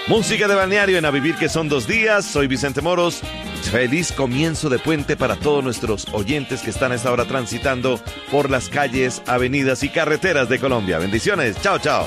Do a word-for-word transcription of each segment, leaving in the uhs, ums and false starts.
Música de balneario en A Vivir que son dos días. Soy Vicente Moros. Feliz comienzo de puente para todos nuestros oyentes que están a esta hora transitando por las calles, avenidas y carreteras de Colombia. Bendiciones. Chao, chao.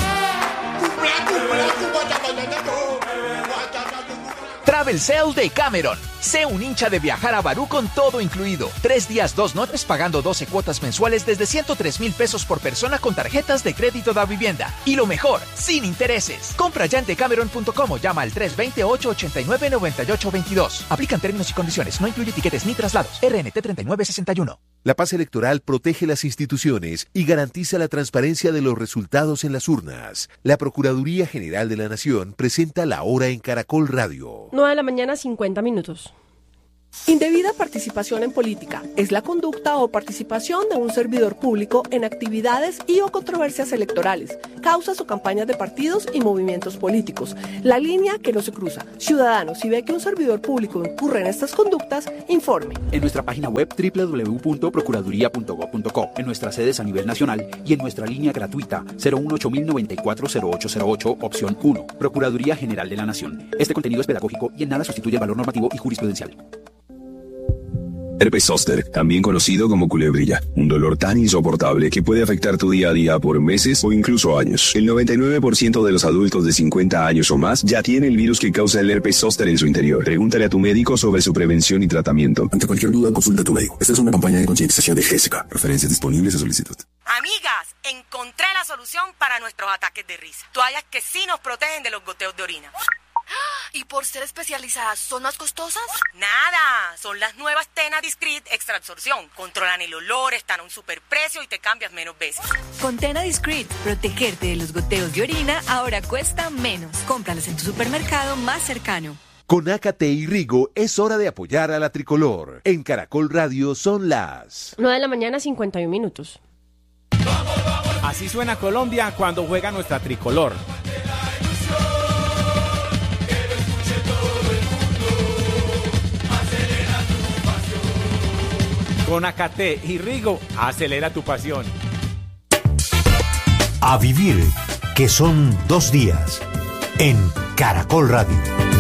Travel Sale de Cameron. Sé un hincha de viajar a Barú con todo incluido. Tres días, dos noches pagando doce cuotas mensuales desde ciento tres mil pesos por persona con tarjetas de crédito da vivienda. Y lo mejor, sin intereses. Compra ya en decameron punto com o llama al tres dos cero, ocho ocho nueve, nueve ocho dos dos. Aplican términos y condiciones. No incluye tiquetes ni traslados. R N T treinta y nueve sesenta y uno. La paz electoral protege las instituciones y garantiza la transparencia de los resultados en las urnas. La Procuraduría General de la Nación presenta La Hora en Caracol Radio. nueve de la mañana, cincuenta minutos. Indebida participación en política es la conducta o participación de un servidor público en actividades y o controversias electorales, causas o campañas de partidos y movimientos políticos. La línea que no se cruza. Ciudadano, si ve que un servidor público incurre en estas conductas, informe. En nuestra página web doble u doble u doble u punto procuraduría punto gob punto co, en nuestras sedes a nivel nacional y en nuestra línea gratuita cero uno ocho mil noventa y cuatro cero ocho cero ocho, opción uno. Procuraduría General de la Nación. Este contenido es pedagógico y en nada sustituye el valor normativo y jurisprudencial. Herpes zóster, también conocido como culebrilla, un dolor tan insoportable que puede afectar tu día a día por meses o incluso años. El noventa y nueve por ciento de los adultos de cincuenta años o más ya tiene el virus que causa el herpes zóster en su interior. Pregúntale a tu médico sobre su prevención y tratamiento. Ante cualquier duda, consulta a tu médico. Esta es una campaña de concientización de Gésica. Referencias disponibles a solicitud. Amigas, encontré la solución para nuestros ataques de risa. Toallas que sí nos protegen de los goteos de orina. ¿Y por ser especializadas son más costosas? Nada, son las nuevas Tena Discreet Extra Absorción. Controlan el olor, están a un superprecio y te cambias menos veces. Con Tena Discreet, protegerte de los goteos de orina ahora cuesta menos. Cómpralas en tu supermercado más cercano. Con Ácate y Rigo es hora de apoyar a la tricolor. En Caracol Radio son las nueve de la mañana, cincuenta y un minutos. Así suena Colombia cuando juega nuestra tricolor. Con Ácate y Rigo, acelera tu pasión. A vivir, que son dos días, en Caracol Radio.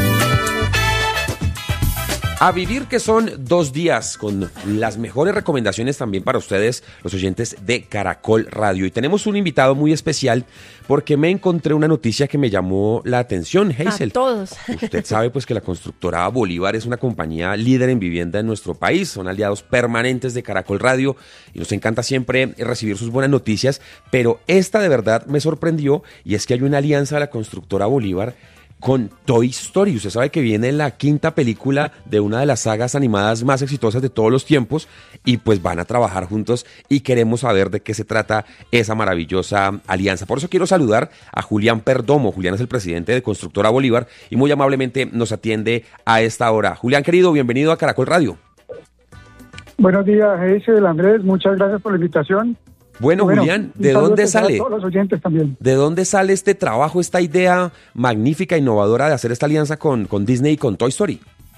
A vivir que son dos días, con las mejores recomendaciones también para ustedes, los oyentes de Caracol Radio. Y tenemos un invitado muy especial porque me encontré una noticia que me llamó la atención, Hazel. A todos. Usted sabe pues que la constructora Bolívar es una compañía líder en vivienda en nuestro país. Son aliados permanentes de Caracol Radio y nos encanta siempre recibir sus buenas noticias. Pero esta de verdad me sorprendió y es que hay una alianza de la constructora Bolívar con Toy Story. Usted sabe que viene la quinta película de una de las sagas animadas más exitosas de todos los tiempos y pues van a trabajar juntos y queremos saber de qué se trata esa maravillosa alianza. Por eso quiero saludar a Julián Perdomo. Julián es el presidente de Constructora Bolívar y muy amablemente nos atiende a esta hora. Julián, querido, bienvenido a Caracol Radio. Buenos días, Hazel, Andrés, muchas gracias por la invitación. Bueno, bueno, Julián, ¿de dónde sale? A todos los oyentes también. ¿De dónde sale este trabajo, esta idea magnífica, innovadora de hacer esta alianza con, con Disney y con Toy Story?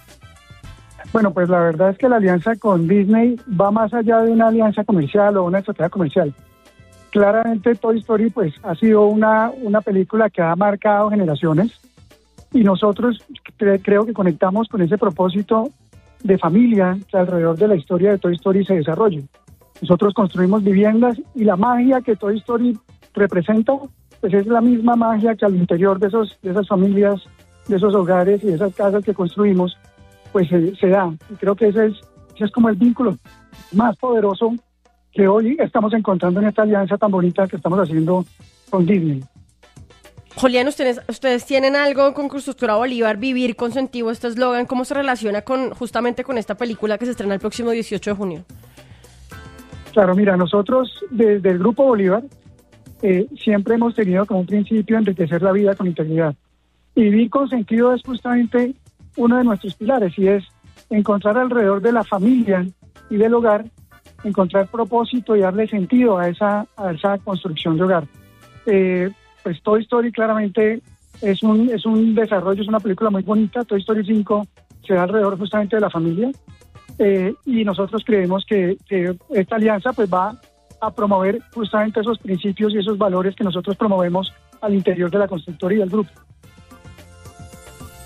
Bueno, pues la verdad es que la alianza con Disney va más allá de una alianza comercial o una estrategia comercial. Claramente Toy Story pues ha sido una, una película que ha marcado generaciones y nosotros cre- creo que conectamos con ese propósito de familia que alrededor de la historia de Toy Story se desarrolle. Nosotros construimos viviendas y la magia que Toy Story representa, pues es la misma magia que al interior de esos de esas familias, de esos hogares y de esas casas que construimos, pues se, se da. Y creo que ese es, ese es como el vínculo más poderoso que hoy estamos encontrando en esta alianza tan bonita que estamos haciendo con Disney. Julián, ustedes, ustedes tienen algo con Constructora Bolívar, Vivir con Sentido, este eslogan, ¿cómo se relaciona con justamente con esta película que se estrena el próximo dieciocho de junio? Claro, mira, nosotros desde el Grupo Bolívar eh, siempre hemos tenido como un principio enriquecer la vida con integridad. Y vivir con sentido es justamente uno de nuestros pilares y es encontrar alrededor de la familia y del hogar, encontrar propósito y darle sentido a esa, a esa construcción de hogar. Eh, pues Toy Story claramente es un, es un desarrollo, es una película muy bonita. Toy Story cinco se da alrededor justamente de la familia. Eh, y nosotros creemos que, que esta alianza pues va a promover justamente esos principios y esos valores que nosotros promovemos al interior de la constructora y del grupo.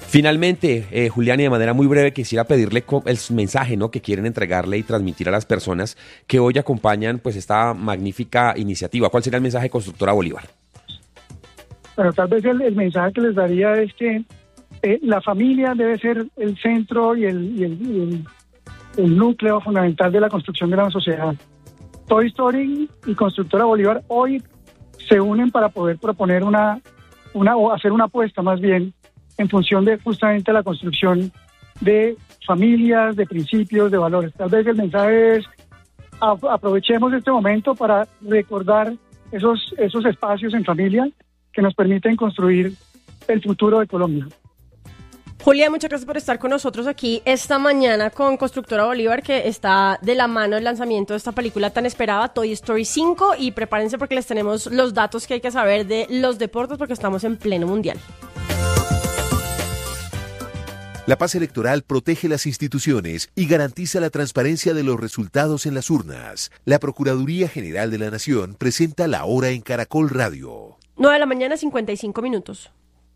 Finalmente, eh, Julián, y de manera muy breve quisiera pedirle co- el mensaje, ¿no?, que quieren entregarle y transmitir a las personas que hoy acompañan pues esta magnífica iniciativa. ¿Cuál sería el mensaje de Constructora Bolívar? Bueno, tal vez el, el mensaje que les daría es que eh, la familia debe ser el centro y el, y el, y el, el núcleo fundamental de la construcción de la sociedad. Toy Story y Constructora Bolívar hoy se unen para poder proponer una, una o hacer una apuesta más bien en función de justamente la construcción de familias, de principios, de valores. Tal vez el mensaje es a, aprovechemos este momento para recordar esos, esos espacios en familia que nos permiten construir el futuro de Colombia. Julia, muchas gracias por estar con nosotros aquí esta mañana con Constructora Bolívar, que está de la mano el lanzamiento de esta película tan esperada, Toy Story cinco, y prepárense porque les tenemos los datos que hay que saber de los deportes porque estamos en pleno mundial. La paz electoral protege las instituciones y garantiza la transparencia de los resultados en las urnas. La Procuraduría General de la Nación presenta La Hora en Caracol Radio. nueve de la mañana, cincuenta y cinco minutos.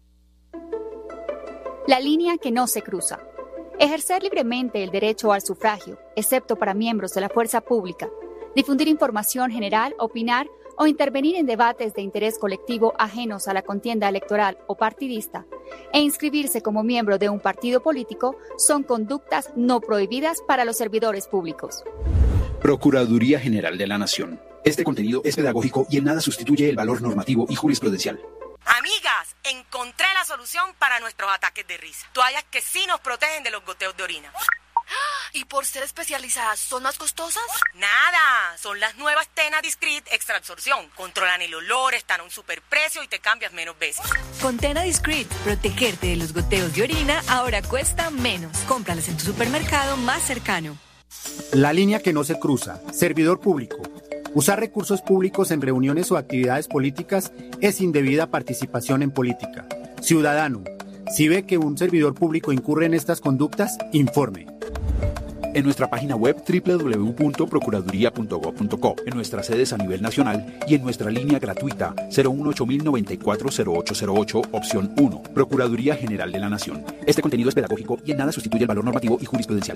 La línea que no se cruza. Ejercer libremente el derecho al sufragio, excepto para miembros de la fuerza pública. Difundir información general, opinar o intervenir en debates de interés colectivo ajenos a la contienda electoral o partidista, e inscribirse como miembro de un partido político son conductas no prohibidas para los servidores públicos. Procuraduría General de la Nación. Este contenido es pedagógico y en nada sustituye el valor normativo y jurisprudencial. Amigas, encontré la solución para nuestros ataques de risa. Toallas que sí nos protegen de los goteos de orina. ¿Y por ser especializadas son más costosas? Nada, son las nuevas Tena Discreet Extra Absorción. Controlan el olor, están a un superprecio y te cambias menos veces. Con Tena Discreet, protegerte de los goteos de orina ahora cuesta menos. Cómpralas en tu supermercado más cercano. La línea que no se cruza. Servidor público. Usar recursos públicos en reuniones o actividades políticas es indebida participación en política. Ciudadano, si ve que un servidor público incurre en estas conductas, informe. En nuestra página web doble u doble u doble u punto procuraduría punto gob punto co, en nuestras sedes a nivel nacional y en nuestra línea gratuita cero uno ocho cero nueve cuatro cero ocho cero ocho, opción uno. Procuraduría General de la Nación. Este contenido es pedagógico y en nada sustituye el valor normativo y jurisprudencial.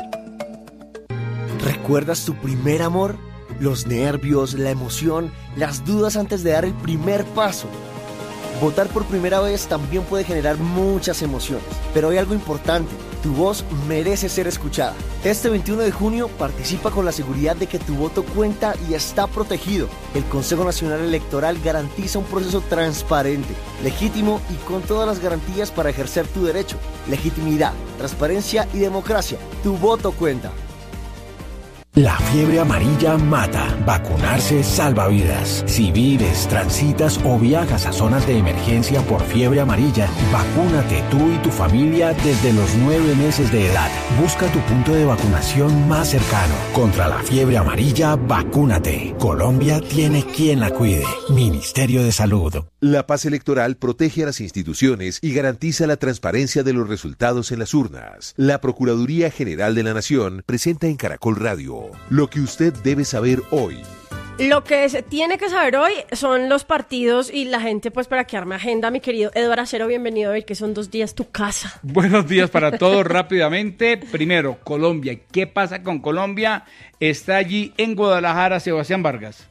¿Recuerdas tu primer amor? Los nervios, la emoción, las dudas antes de dar el primer paso. Votar por primera vez también puede generar muchas emociones, pero hay algo importante, tu voz merece ser escuchada. Este veintiuno de junio participa con la seguridad de que tu voto cuenta y está protegido. El Consejo Nacional Electoral garantiza un proceso transparente, legítimo y con todas las garantías para ejercer tu derecho. Legitimidad, transparencia y democracia. Tu voto cuenta. La fiebre amarilla mata. Vacunarse salva vidas. Si vives, transitas o viajas a zonas de emergencia por fiebre amarilla, vacúnate tú y tu familia desde los nueve meses de edad. Busca tu punto de vacunación más cercano. Contra la fiebre amarilla, vacúnate. Colombia tiene quien la cuide. Ministerio de Salud. La paz electoral protege a las instituciones y garantiza la transparencia de los resultados en las urnas. La Procuraduría General de la Nación presenta en Caracol Radio lo que usted debe saber hoy. Lo que se tiene que saber hoy son los partidos y la gente, pues, para que arme agenda. Mi querido Eduardo Acero, bienvenido a ver que son dos días tu casa. Buenos días para todos. Rápidamente, primero, Colombia. ¿Qué pasa con Colombia? Está allí en Guadalajara Sebastián Vargas.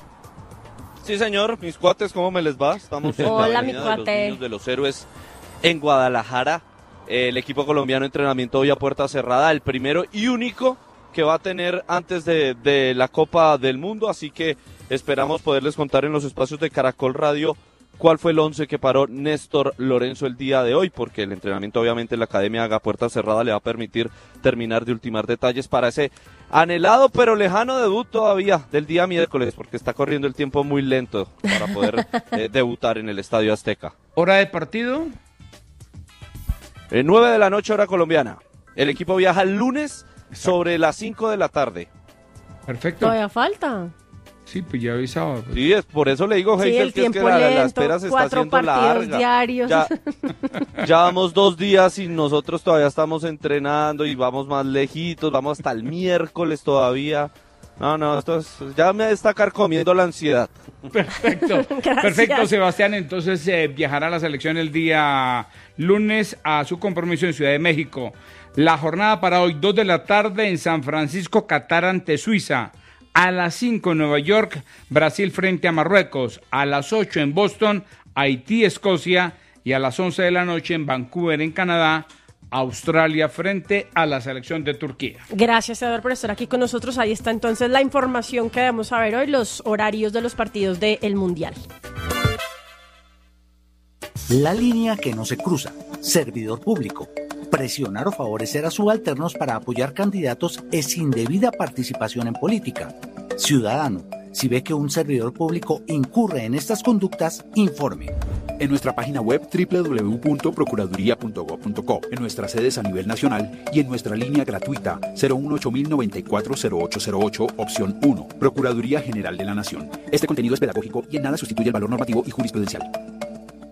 Sí, señor, mis cuates, ¿cómo me les va? Estamos en Hola, la mi Avenida cuate. de los Niños de los Héroes en Guadalajara. El equipo colombiano entrenamiento hoy a puerta cerrada, el primero y único que va a tener antes de, de la Copa del Mundo, así que esperamos poderles contar en los espacios de Caracol Radio cuál fue el once que paró Néstor Lorenzo el día de hoy, porque el entrenamiento obviamente en la Academia Haga Puerta Cerrada le va a permitir terminar de ultimar detalles para ese anhelado pero lejano debut todavía del día miércoles, porque está corriendo el tiempo muy lento para poder eh, debutar en el Estadio Azteca. ¿Hora de partido? Eh, nueve de la noche, hora colombiana. El equipo viaja el lunes sobre las cinco de la tarde. Perfecto. Todavía falta. Sí, pues ya avisaba. Pues. Sí, es por eso le digo, Sí, Heysel, el que es que tiempo la, la lento, espera se está cuatro haciendo partidos larga. diarios. Ya, ya vamos dos días y nosotros todavía estamos entrenando y vamos más lejitos, vamos hasta el miércoles todavía. No, no, esto es, ya me está carcomiendo la ansiedad. Perfecto, perfecto, Sebastián. Entonces eh, viajará a la selección el día lunes a su compromiso en Ciudad de México. La jornada para hoy, dos de la tarde en San Francisco, Qatar ante Suiza. A las cinco en Nueva York, Brasil frente a Marruecos. A las ocho en Boston, Haití, Escocia. Y a las once de la noche en Vancouver, en Canadá, Australia frente a la selección de Turquía. Gracias, Eduardo, por estar aquí con nosotros. Ahí está entonces la información que debemos saber hoy, los horarios de los partidos del Mundial. La línea que no se cruza. Servidor público. Presionar o favorecer a subalternos para apoyar candidatos es indebida participación en política. Ciudadano, si ve que un servidor público incurre en estas conductas, informe. En nuestra página web doble u doble u doble u punto procuraduría punto gob punto co, en nuestras sedes a nivel nacional y en nuestra línea gratuita cero uno ocho cero nueve cuatro cero ocho cero ocho, opción uno. Procuraduría General de la Nación. Este contenido es pedagógico y en nada sustituye el valor normativo y jurisprudencial.